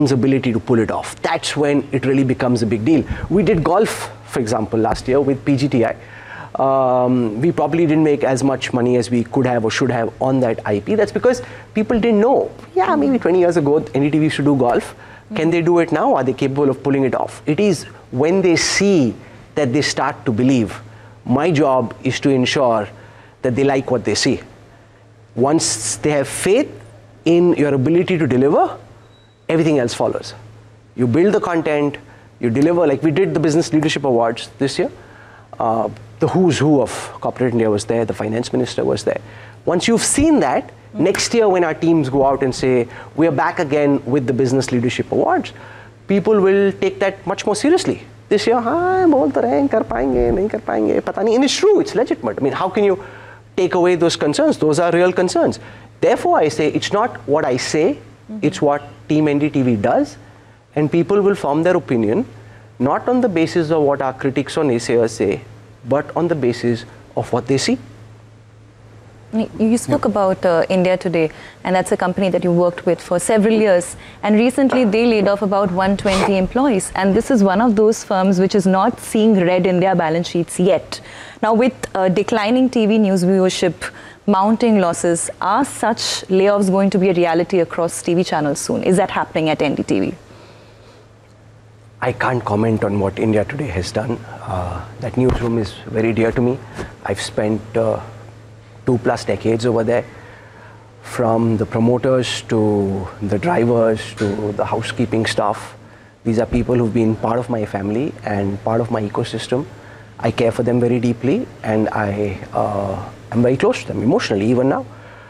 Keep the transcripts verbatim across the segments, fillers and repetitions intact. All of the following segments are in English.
ability to pull it off. That's when it really becomes a big deal. We did golf, for example, last year with P G T I. Um, we probably didn't make as much money as we could have or should have on that I P. That's because people didn't know. Yeah, maybe twenty years ago, N D T V used to do golf. Can they do it now? Are they capable of pulling it off? It is when they see that they start to believe. My job is to ensure that they like what they see. Once they have faith in your ability to deliver, everything else follows. You build the content, you deliver, like we did the Business Leadership Awards this year. Uh, the who's who of corporate India was there, the finance minister was there. Once you've seen that, mm-hmm. next year when our teams go out and say, we're back again with the Business Leadership Awards, people will take that much more seriously. This year, हाँ बोल तो रहे हैं, कर पाएंगे, नहीं कर पाएंगे, पता नहीं. And it's true, it's legitimate. I mean, how can you take away those concerns? Those are real concerns. Therefore, I say it's not what I say, mm-hmm. it's what Team N D T V does, and people will form their opinion not on the basis of what our critics or naysayers say, but on the basis of what they see. You spoke yeah. about uh, India Today, and that's a company that you worked with for several years. And recently they laid off about one hundred twenty employees. And this is one of those firms which is not seeing red in their balance sheets yet. Now, with uh, declining T V news viewership, mounting losses, are such layoffs going to be a reality across T V channels soon? Is that happening at N D T V? I can't comment on what India Today has done. Uh, that newsroom is very dear to me. I've spent uh, two plus decades over there, from the promoters to the drivers to the housekeeping staff. These are people who've been part of my family and part of my ecosystem. I care for them very deeply, and I uh, am very close to them emotionally even now.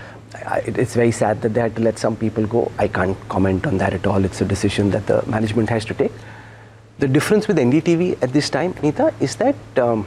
I, it's very sad that they had to let some people go. I can't comment on that at all. It's a decision that the management has to take. The difference with N D T V at this time, Neeta, is that um,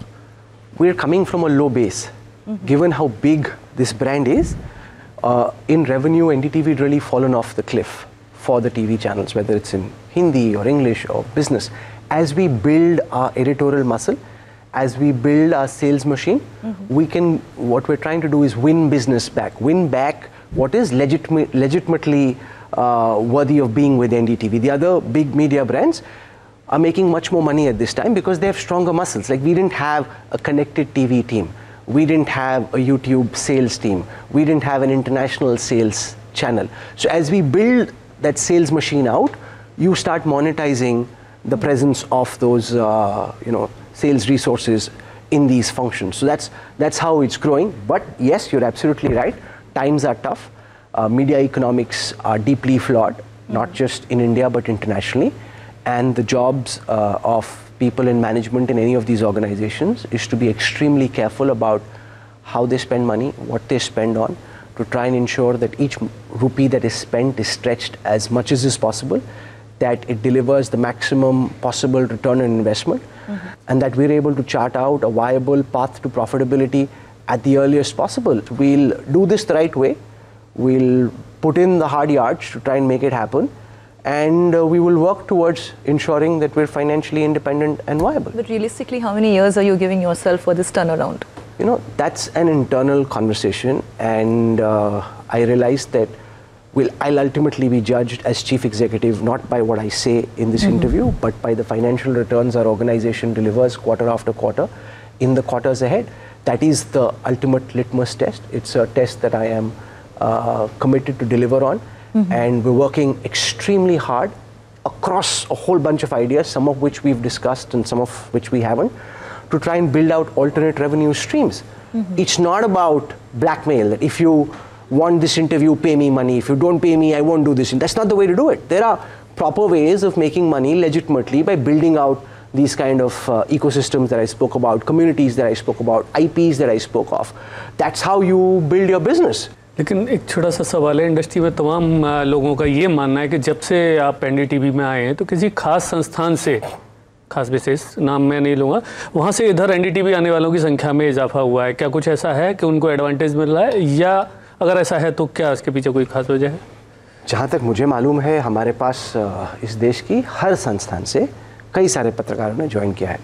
we're coming from a low base. Mm-hmm. Given how big this brand is, uh, in revenue, N D T V had really fallen off the cliff for the T V channels, whether it's in Hindi or English or business. As we build our editorial muscle, as we build our sales machine, mm-hmm. we can, what we're trying to do is win business back, win back what is legitimate, legitimately uh, worthy of being with N D T V. The other big media brands are making much more money at this time because they have stronger muscles. Like we didn't have a connected T V team. We didn't have a YouTube sales team. We didn't have an international sales channel. So as we build that sales machine out, you start monetizing the presence of those uh, you know, sales resources in these functions. So that's, that's how it's growing. But yes, you're absolutely right. Times are tough. Uh, media economics are deeply flawed, mm-hmm. not just in India, but internationally. And the jobs uh, of people in management in any of these organizations is to be extremely careful about how they spend money, what they spend on, to try and ensure that each rupee that is spent is stretched as much as is possible, that it delivers the maximum possible return on investment, mm-hmm. and that we're able to chart out a viable path to profitability at the earliest possible. We'll do this the right way. We'll put in the hard yards to try and make it happen. And uh, we will work towards ensuring that we're financially independent and viable. But realistically, how many years are you giving yourself for this turnaround? You know, that's an internal conversation, and uh, I realize that we'll, I'll ultimately be judged as chief executive not by what I say in this mm-hmm. interview, but by the financial returns our organization delivers quarter after quarter in the quarters ahead. That is the ultimate litmus test. It's a test that I am uh, committed to deliver on. Mm-hmm. And we're working extremely hard across a whole bunch of ideas, some of which we've discussed and some of which we haven't, to try and build out alternate revenue streams. Mm-hmm. It's not about blackmail, that if you want this interview, pay me money. If you don't pay me, I won't do this. That's not the way to do it. There are proper ways of making money legitimately by building out these kind of uh, ecosystems that I spoke about, communities that I spoke about, I Ps that I spoke of. That's how you build your business. लेकिन एक छोटा सा सवाल है, industry में तमाम लोगों का ये मानना है कि जब से आप एन डी टी वी में आए हैं तो किसी खास संस्थान से, खास विशेष नाम मैं नहीं लूँगा, वहाँ से इधर एन डी टी वी आने वालों की संख्या में इजाफा हुआ है. क्या कुछ ऐसा है कि उनको एडवांटेज मिल रहा है, या अगर ऐसा है तो क्या इसके पीछे कोई खास वजह है? जहाँ तक मुझे मालूम है, हमारे पास इस देश की हर संस्थान से कई सारे पत्रकारों ने ज्वाइन किया है,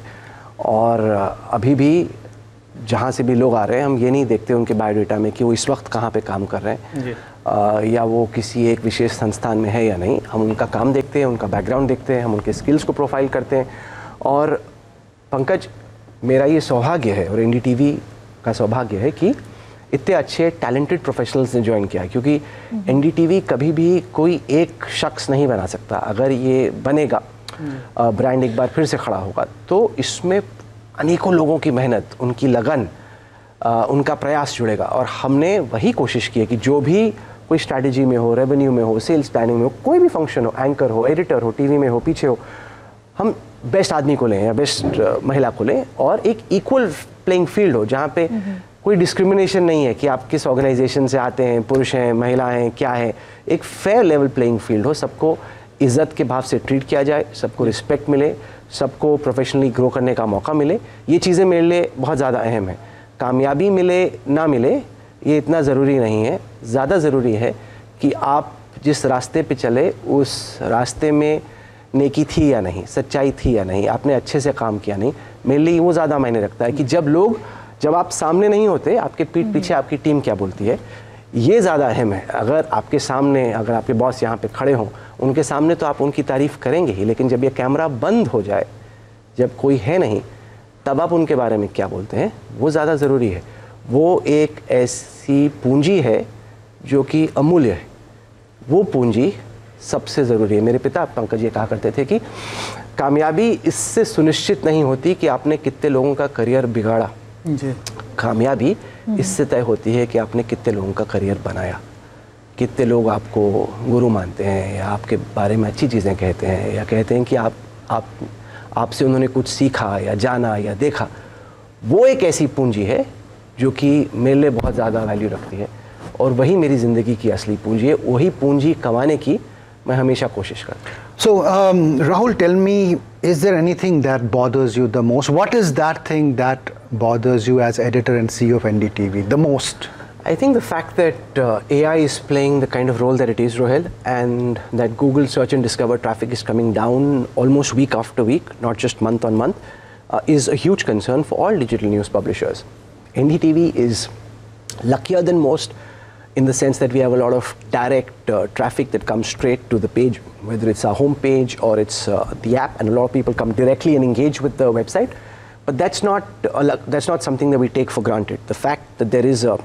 और अभी भी जहाँ से भी लोग आ रहे हैं, हम ये नहीं देखते उनके बायोडाटा में कि वो इस वक्त कहाँ पे काम कर रहे हैं. आ, या वो किसी एक विशेष संस्थान में है या नहीं। हम उनका काम देखते हैं, उनका बैकग्राउंड देखते हैं, हम उनके स्किल्स को प्रोफाइल करते हैं। और पंकज, मेरा ये सौभाग्य है और एनडीटीवी का सौभाग्य है कि इतने अच्छे टैलेंटेड प्रोफेशनल्स ने ज्वाइन किया, क्योंकि एनडीटीवी कभी भी कोई एक शख्स नहीं बना सकता। अगर ये बनेगा, ब्रांड एक बार फिर से खड़ा होगा, तो इसमें अनेकों लोगों की मेहनत, उनकी लगन, आ, उनका प्रयास जुड़ेगा। और हमने वही कोशिश की है कि जो भी कोई स्ट्रैटेजी में हो, रेवेन्यू में हो, सेल्स प्लानिंग में हो, कोई भी फंक्शन हो, एंकर हो, एडिटर हो, टीवी में हो, पीछे हो, हम बेस्ट आदमी को लें या बेस्ट महिला को लें और एक इक्वल प्लेइंग फील्ड हो, जहाँ पे कोई डिस्क्रिमिनेशन नहीं है कि आप किस ऑर्गेनाइजेशन से आते हैं, पुरुष हैं, महिला हैं, क्या है। एक फेयर लेवल प्लेइंग फील्ड हो, सबको इज्जत के भाव से ट्रीट किया जाए, सबको रिस्पेक्ट मिले, सबको प्रोफेशनली ग्रो करने का मौका मिले। ये चीज़ें मेरे लिए बहुत ज़्यादा अहम है। कामयाबी मिले ना मिले ये इतना ज़रूरी नहीं है, ज़्यादा ज़रूरी है कि आप जिस रास्ते पे चले उस रास्ते में नेकी थी या नहीं, सच्चाई थी या नहीं, आपने अच्छे से काम किया नहीं। मेरे लिए वो ज़्यादा मायने रखता है कि जब लोग, जब आप सामने नहीं होते, आपके पीठ पीछे आपकी टीम क्या बोलती है, ये ज़्यादा अहम है। अगर आपके सामने, अगर आपके बॉस यहाँ पे खड़े हों, उनके सामने तो आप उनकी तारीफ़ करेंगे ही, लेकिन जब ये कैमरा बंद हो जाए, जब कोई है नहीं, तब आप उनके बारे में क्या बोलते हैं, वो ज़्यादा ज़रूरी है। वो एक ऐसी पूंजी है जो कि अमूल्य है, वो पूंजी सबसे ज़रूरी है। मेरे पिता पंकज ये कहा करते थे कि कामयाबी इससे सुनिश्चित नहीं होती कि आपने कितने लोगों का करियर बिगाड़ा जी। कामयाबी इससे तय होती है कि आपने कितने लोगों का करियर बनाया, कितने लोग आपको गुरु मानते हैं या आपके बारे में अच्छी चीज़ें कहते हैं या कहते हैं कि आप आप आपसे उन्होंने कुछ सीखा या जाना या देखा। वो एक ऐसी पूंजी है जो कि मेरे लिए बहुत ज़्यादा वैल्यू रखती है और वही मेरी ज़िंदगी की असली पूंजी है। वही पूंजी कमाने की मैं हमेशा कोशिश करता हूँ। So, um, Rahul, tell me, is there anything that bothers you the most? What is that thing that bothers you as editor and C E O of N D T V the most? I think the fact that uh, A I is playing the kind of role that it is, Rohil, and that Google search and discover traffic is coming down almost week after week, not just month on month, uh, is a huge concern for all digital news publishers. N D T V is luckier than most in the sense that we have a lot of direct uh, traffic that comes straight to the page, whether it's our home page or it's uh, the app, and a lot of people come directly and engage with the website. But that's not uh, that's not something that we take for granted. The fact that there is a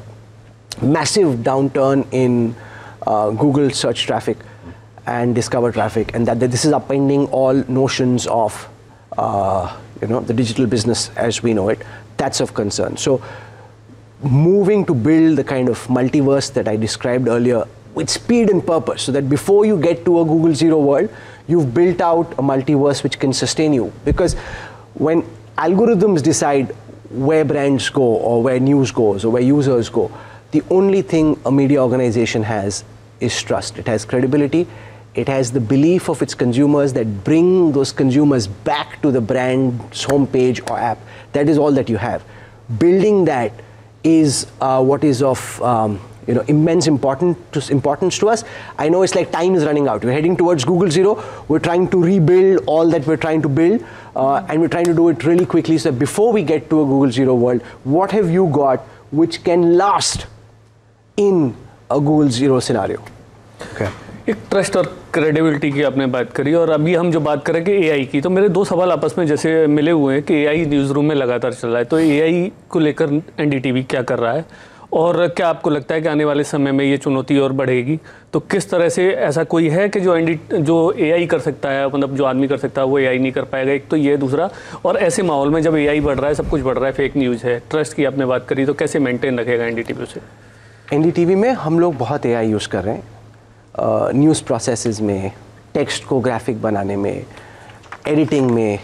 massive downturn in uh, Google search traffic and discover traffic, and that, that this is upending all notions of uh, you know the digital business as we know it, that's of concern. So moving to build the kind of multiverse that I described earlier with speed and purpose, so that before you get to a Google Zero world, you've built out a multiverse which can sustain you. Because when algorithms decide where brands go or where news goes or where users go, the only thing a media organization has is trust. It has credibility. It has the belief of its consumers that bring those consumers back to the brand's homepage or app. That is all that you have. Building that is uh, what is of um, you know immense important to, importance to us. I know it's like time is running out. We're heading towards Google Zero. We're trying to rebuild all that we're trying to build, uh, and we're trying to do it really quickly. So before we get to a Google Zero world, what have you got which can last in a Google Zero scenario? Okay. एक trust और credibility की आपने बात करी, और अभी हम जो बात करें कि एआई की, तो मेरे दो सवाल आपस में जैसे मिले हुए हैं कि एआई न्यूज़ रूम में लगातार चल रहा है, तो एआई को लेकर एनडीटीवी क्या कर रहा है, और क्या आपको लगता है कि आने वाले समय में ये चुनौती और बढ़ेगी? तो किस तरह से ऐसा कोई है कि जो एनडी जो एआई कर सकता है, मतलब जो आदमी कर सकता है वो एआई नहीं कर पाएगा? एक तो ये, दूसरा, और ऐसे माहौल में जब एआई बढ़ रहा है, सब कुछ बढ़ रहा है, फेक न्यूज़ है, ट्रस्ट की आपने बात करी, तो कैसे मेंटेन रखेगा एनडीटीवी उसे? एनडीटीवी में हम लोग बहुत एआई यूज़ कर रहे हैं, न्यूज़ uh, प्रोसेसेस में, टेक्स्ट को ग्राफिक बनाने में, एडिटिंग में,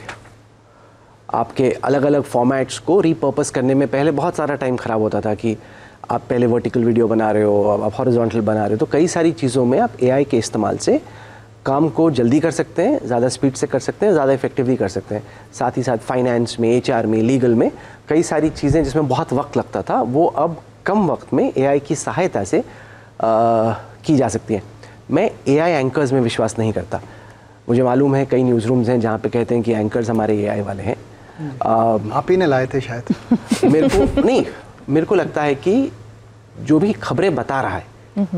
आपके अलग अलग फॉर्मेट्स को रीपर्पस करने में पहले बहुत सारा टाइम ख़राब होता था कि आप पहले वर्टिकल वीडियो बना रहे हो, अब आप हॉरिजॉन्टल बना रहे हो, तो कई सारी चीज़ों में आप एआई के इस्तेमाल से काम को जल्दी कर सकते हैं, ज़्यादा स्पीड से कर सकते हैं, ज़्यादा इफेक्टिवली कर सकते हैं। साथ ही साथ फाइनेंस में, एचआर में, लीगल में कई सारी चीज़ें जिसमें बहुत वक्त लगता था, वो अब कम वक्त में एआई की सहायता से आ, की जा सकती हैं। मैं एआई एंकर्स में विश्वास नहीं करता। मुझे मालूम है कई न्यूज़ रूम्स हैं जहाँ पे कहते हैं कि एंकर्स हमारे एआई वाले हैं। आप ही ने लाए थे शायद। मेरे को नहीं, मेरे को लगता है कि जो भी खबरें बता रहा है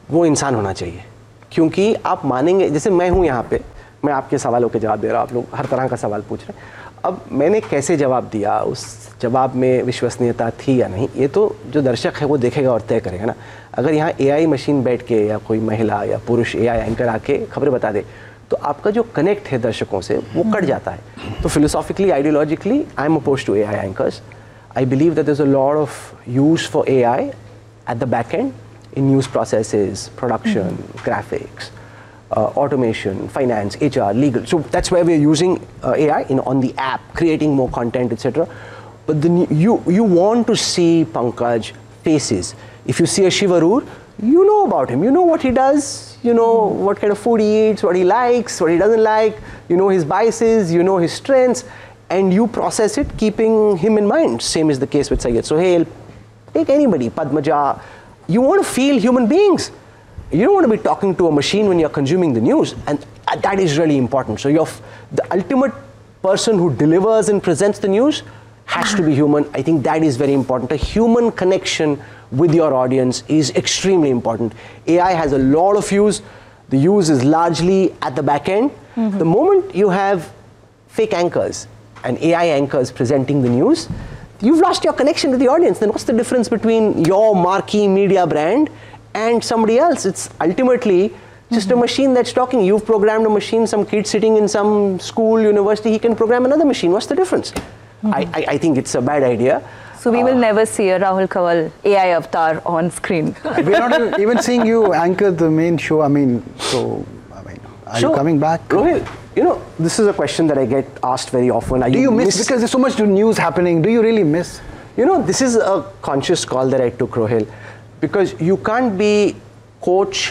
वो इंसान होना चाहिए, क्योंकि आप मानेंगे, जैसे मैं हूँ यहाँ पे, मैं आपके सवालों के जवाब दे रहा हूँ, आप लोग हर तरह का सवाल पूछ रहे हैं, अब मैंने कैसे जवाब दिया, उस जवाब में विश्वसनीयता थी या नहीं, ये तो जो दर्शक है वो देखेगा और तय करेगा ना। अगर यहाँ एआई मशीन बैठ के या कोई महिला या पुरुष एआई एंकर आके खबरें बता दे, तो आपका जो कनेक्ट है दर्शकों से वो कट जाता है। तो philosophically, ideologically, I am opposed to AI anchors. I believe that there's a lot of use for A I at the back end in news processes, production, mm-hmm. graphics, uh, automation, finance, H R, legal. So that's why we're using uh, A I in on the app, creating more content, et cetera. But then you you want to see Pankaj faces. If you see a Shivarur, you know about him. You know what he does. You know mm-hmm. what kind of food he eats, what he likes, what he doesn't like. You know his biases. You know his strengths. And you process it keeping him in mind. Same is the case with Syed Sohail. Take anybody, Padmaja. You want to feel human beings. You don't want to be talking to a machine when you're consuming the news, and that is really important. So you're f- the ultimate person who delivers and presents the news has to be human. I think that is very important. A human connection with your audience is extremely important. A I has a lot of use. The use is largely at the back end. Mm-hmm. The moment you have fake anchors and A I anchors presenting the news, you've lost your connection to the audience. Then what's the difference between your marquee media brand and somebody else? It's ultimately just mm-hmm. a machine that's talking. You've programmed a machine, some kid sitting in some school, university, he can program another machine. What's the difference? Mm-hmm. I, I, I think it's a bad idea. So we uh, will never see a Rahul Kanwal A I avatar on screen. We're not even seeing you anchor the main show. I mean, so, I mean, are so, you coming back? Rohil, you know, this is a question that I get asked very often. Are Do you, you miss, miss, because there's so much news happening, do you really miss? You know, this is a conscious call that I took, Rohil, because you can't be coach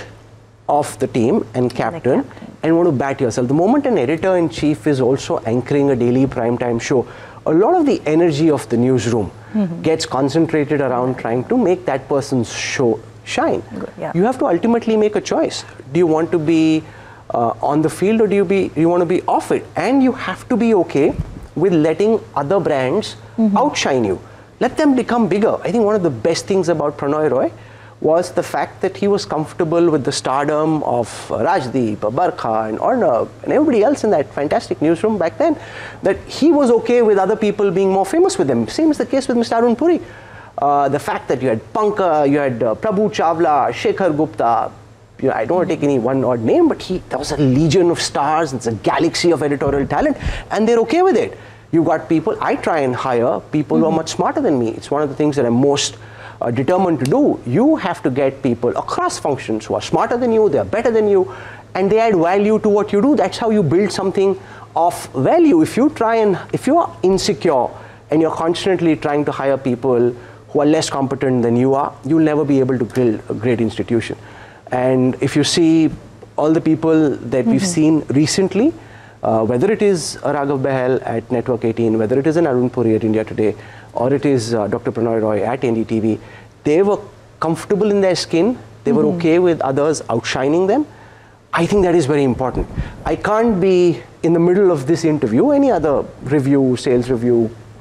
of the team and captain, captain and want to bat yourself. The moment an editor-in-chief is also anchoring a daily primetime show, a lot of the energy of the newsroom mm-hmm. gets concentrated around trying to make that person's show shine. Good, yeah. You have to ultimately make a choice. Do you want to be uh, on the field, or do you be you want to be off it? And you have to be okay with letting other brands mm-hmm. outshine you. Let them become bigger. I think one of the best things about Prannoy Roy was the fact that he was comfortable with the stardom of Rajdeep, Barkha and Arnab and everybody else in that fantastic newsroom back then, that he was okay with other people being more famous with them. Same is the case with Mister Arun Puri. Uh, the fact that you had Panka, you had uh, Prabhu Chawla, Shekhar Gupta, you know, I don't want to take any one odd name, but he, there was a legion of stars, it's a galaxy of editorial talent, and they're okay with it. You've got people, I try and hire people mm-hmm. who are much smarter than me. It's one of the things that I'm most uh, determined to do. You have to get people across functions who are smarter than you, they are better than you, and they add value to what you do. That's how you build something of value. If you try and, if you are insecure and you're constantly trying to hire people who are less competent than you are, you'll never be able to build a great institution. And if you see all the people that mm-hmm. we've seen recently, Uh, whether it is Raghav Behel at Network eighteen, whether it is an Arun Puri at India Today, or it is uh, Doctor Prannoy Roy at N D T V, they were comfortable in their skin. They mm-hmm. were okay with others outshining them. I think that is very important. I can't be in the middle of this interview, any other review, sales review,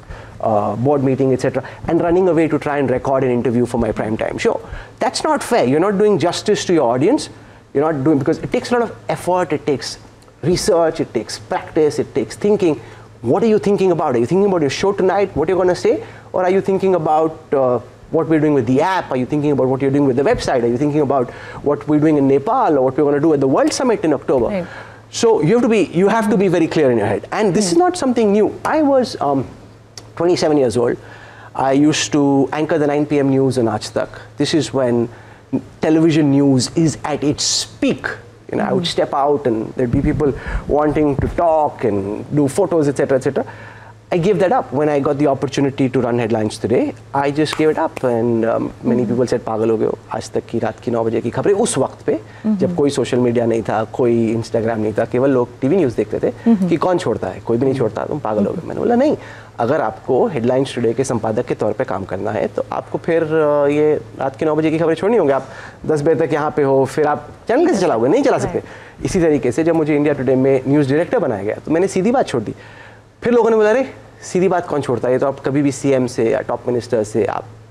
uh, board meeting, et cetera, and running away to try and record an interview for my primetime show. That's not fair. You're not doing justice to your audience. You're not doing, because it takes a lot of effort. It takes research, it takes practice, it takes thinking. What are you thinking about? Are you thinking about your show tonight, what you're going to say? Or are you thinking about uh, what we're doing with the app? Are you thinking about what you're doing with the website? Are you thinking about what we're doing in Nepal, or what we're going to do at the World Summit in October? Right. So you have to be you have to be very clear in your head. And this mm. is not something new. I was um, twenty-seven years old. I used to anchor the nine p.m. news on Aaj Tak. This is when television news is at its peak. You know, mm-hmm. I would step out and there'd be people wanting to talk and do photos, et cetera, et cetera. I gave that up when I got the opportunity to run headlines today. I just gave it up, and um, many mm-hmm. people said, "पागल हो गए हो, आज तक की रात की नौ बजे की खबरें उस वक्त पे mm-hmm. जब कोई सोशल मीडिया नहीं था, कोई इंस्टाग्राम नहीं था, केवल लोग टीवी न्यूज़ देखते थे mm-hmm. कि कौन छोड़ता है, कोई भी नहीं छोड़ता, तुम पागल हो गए।" मैंने बोला नहीं, अगर आपको हेडलाइंस टुडे के संपादक के तौर पे काम करना है तो आपको फिर ये रात की नौ बजे की खबरें छोड़नी होंगी। आप दस बजे तक यहाँ पे हो, फिर आप चैनल कैसे चलाओगे? नहीं चला सकते। इसी तरीके से जब मुझे इंडिया टुडे में न्यूज़ डायरेक्टर बनाया गया तो मैंने सीधी बात छोड़ दी। फिर लोगों ने बोला, अरे सीधी बात कौन छोड़ता है, ये तो आप कभी भी सीएम से या टॉप मिनिस्टर से आप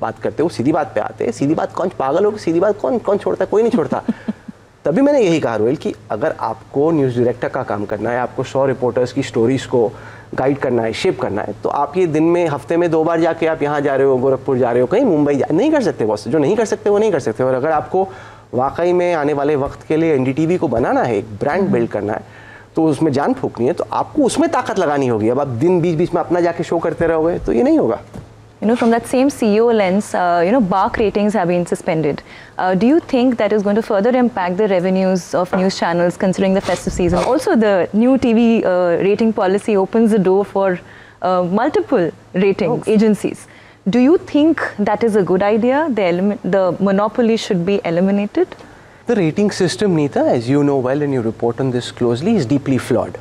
बात करते, वो सीधी बात पे आते हैं। सीधी बात कौन पागल हो, सीधी बात कौन कौन छोड़ता है, कोई नहीं छोड़ता। तभी मैंने यही कहा रोहिल कि अगर आपको न्यूज़ डायरेक्टर का काम करना है, आपको सौ रिपोर्टर्स की स्टोरीज़ को गाइड करना है, शेप करना है, तो आप ये दिन में हफ्ते में दो बार जाके आप यहाँ जा रहे हो, गोरखपुर जा रहे हो, कहीं मुंबई जा नहीं कर सकते। बॉस जो नहीं कर सकते वो नहीं कर सकते। और अगर आपको वाकई में आने वाले वक्त के लिए एनडीटीवी को बनाना है, एक ब्रांड बिल्ड करना है, तो उसमें जान फूकनी है, तो आपको उसमें ताकत लगानी होगी। अब आप दिन बीच बीच में अपना जाके शो करते रहोगे तो ये नहीं होगा। You know, from that same C E O lens, uh, you know, BARC ratings have been suspended. Uh, do you think that is going to further impact the revenues of news channels considering the festive season? Also, the new T V uh, rating policy opens the door for uh, multiple rating oh. agencies. Do you think that is a good idea? The, element, the monopoly should be eliminated? The rating system, Neeta, as you know well and you report on this closely, is deeply flawed.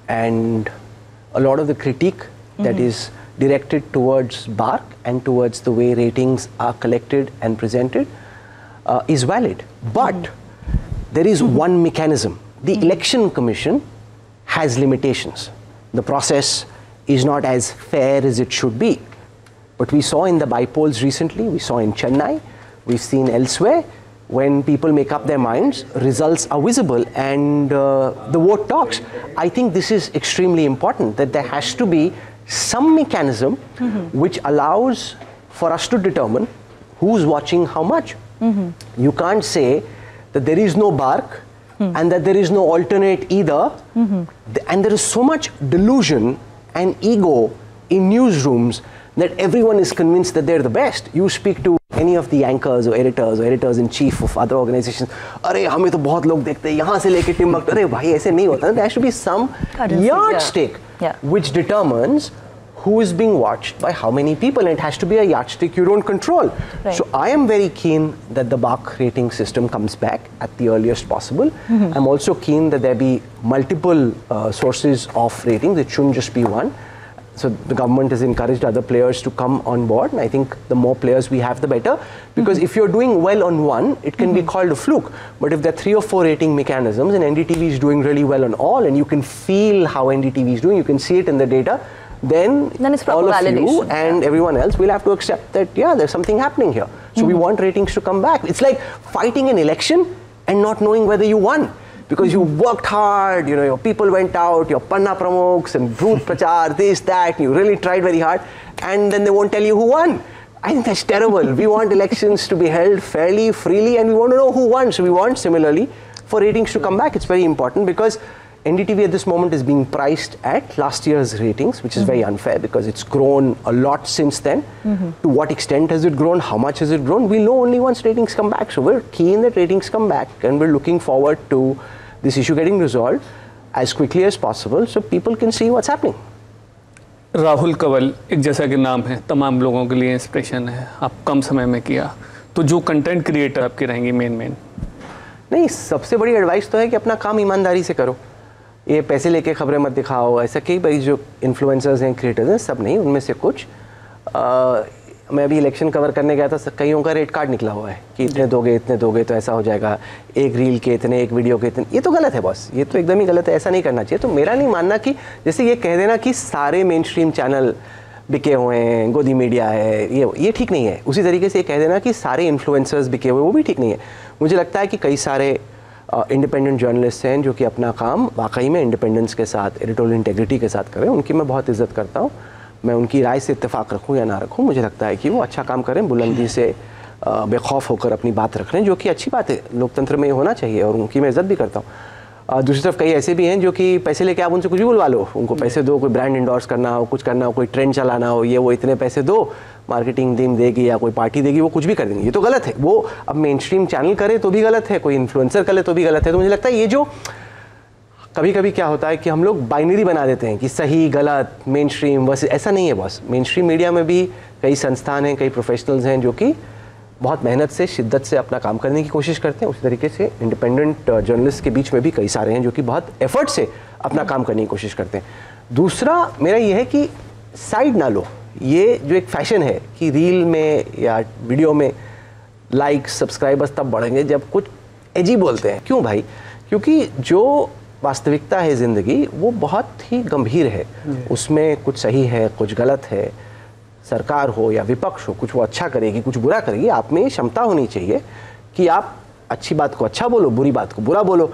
And a lot of the critique mm-hmm. that is directed towards BARC and towards the way ratings are collected and presented uh, is valid. But mm-hmm. there is mm-hmm. one mechanism. The mm-hmm. Election Commission has limitations. The process is not as fair as it should be. But we saw in the by-polls recently, we saw in Chennai, we've seen elsewhere, when people make up their minds, results are visible and uh, the vote talks. I think this is extremely important, that there has to be some mechanism mm-hmm. which allows for us to determine who's watching how much. Mm-hmm. You can't say that there is no BARC mm-hmm. and that there is no alternate either. Mm-hmm. And there is so much delusion and ego in newsrooms that everyone is convinced that they're the best. You speak to any of the anchors or editors or editors-in-chief of other organizations, अरे हमें तो बहुत लोग देखते हैं, यहाँ से लेके टिम्बक, अरे भाई ऐसे नहीं होता. There has to be some yardstick yeah. Yeah. which determines who is being watched by how many people, and it has to be a yardstick you don't control. Right. So I am very keen that the BARC rating system comes back at the earliest possible. Mm-hmm. I'm also keen that there be multiple uh, sources of ratings. It shouldn't just be one. So the government has encouraged other players to come on board, and I think the more players we have, the better. Because mm-hmm. if you're doing well on one, it can mm-hmm. be called a fluke. But if there are three or four rating mechanisms, and N D T V is doing really well on all, and you can feel how N D T V is doing, you can see it in the data, then, then it's all of validation. you and yeah. everyone else will have to accept that, yeah, there's something happening here. So mm-hmm. we want ratings to come back. It's like fighting an election and not knowing whether you won. Because you worked hard, you know, your people went out, your panna pramukhs and Bhoot Prachar, this, that, you really tried very hard, and then they won't tell you who won. I think that's terrible. We want elections to be held fairly, freely, and we want to know who won. So we want, similarly, for ratings to come back. It's very important because N D T V at this moment is being priced at last year's ratings, which is mm-hmm. very unfair because it's grown a lot since then. Mm-hmm. To what extent has it grown? How much has it grown? We'll know only once ratings come back. So we're keen that ratings come back, and we're looking forward to this issue getting resolved as quickly as possible so people can see what's happening. Rahul Kanwal एक जैसा कि नाम है, तमाम लोगों के लिए inspiration है. आप कम समय में किया, तो जो कंटेंट क्रिएटर आपके रहेंगे मेन मेन? नहीं, सबसे बड़ी एडवाइस तो है कि अपना काम ईमानदारी से करो. ये पैसे लेके खबरें मत दिखाओ. ऐसा कई भाई जो इन्फ्लुएंसर्स हैं, क्रिएटर्स हैं, सब नहीं, उनमें से कुछ. आ, मैं अभी इलेक्शन कवर करने गया था, कईयों का रेट कार्ड निकला हुआ है कि इतने दोगे इतने दोगे तो ऐसा हो जाएगा, एक रील के इतने, एक वीडियो के इतने. ये तो गलत है बॉस, ये तो एकदम ही गलत है. ऐसा नहीं करना चाहिए. तो मेरा नहीं मानना कि जैसे ये कह देना कि सारे मेन स्ट्रीम चैनल बिके हुए हैं, गोदी मीडिया है, ये ये ठीक नहीं है. उसी तरीके से ये कह देना कि सारे इन्फ्लुएंसर्स बिके हुए, वो भी ठीक नहीं है. मुझे लगता है कि कई सारे इंडिपेंडेंट जर्नलिस्ट हैं जो कि अपना काम वाकई में इंडिपेंडेंस के साथ, एडिटोरियल इंटेग्रिटी के साथ करें. उनकी मैं बहुत इज्जत करता हूँ. मैं उनकी राय से इत्तेफाक रखूँ या ना रखूँ, मुझे लगता है कि वो अच्छा काम करें, बुलंदी से बेखौफ होकर अपनी बात रख रहे हैं, जो कि अच्छी बात है. लोकतंत्र में ये होना चाहिए और उनकी मैं इज्जत भी करता हूँ. दूसरी तरफ कई ऐसे भी हैं जो कि पैसे लेके आप उनसे कुछ भी बुलवा लो. उनको पैसे दो, कोई ब्रांड इंडोर्स करना हो, कुछ करना हो, कोई ट्रेंड चलाना हो, ये वो इतने पैसे दो, मार्केटिंग टीम देगी या कोई पार्टी देगी, वो कुछ भी कर देंगे. ये तो गलत है. वो अब मेन स्ट्रीम चैनल करे तो भी गलत है, कोई इन्फ्लुएंसर करे तो भी गलत है. तो मुझे लगता है ये जो कभी कभी क्या होता है कि हम लोग बाइनरी बना देते हैं कि सही गलत, मेन स्ट्रीम, बस ऐसा नहीं है बॉस. मेन स्ट्रीम मीडिया में भी कई संस्थान हैं, कई प्रोफेशनल्स हैं जो कि बहुत मेहनत से, शिद्दत से अपना काम करने की कोशिश करते हैं. उसी तरीके से इंडिपेंडेंट जर्नलिस्ट के बीच में भी कई सारे हैं जो कि बहुत एफर्ट से अपना काम करने की कोशिश करते हैं. दूसरा मेरा ये है कि साइड ना लो. ये जो एक फैशन है कि रील में या वीडियो में लाइक्स, सब्सक्राइबर्स तब बढ़ेंगे जब कुछ एजी बोलते हैं. क्यों भाई? क्योंकि जो वास्तविकता है ज़िंदगी, वो बहुत ही गंभीर है. उसमें कुछ सही है, कुछ गलत है. सरकार हो या विपक्ष हो, कुछ वो अच्छा करेगी कुछ बुरा करेगी, आप में क्षमता होनी चाहिए कि आप अच्छी बात को अच्छा बोलो, बुरी बात को बुरा बोलो।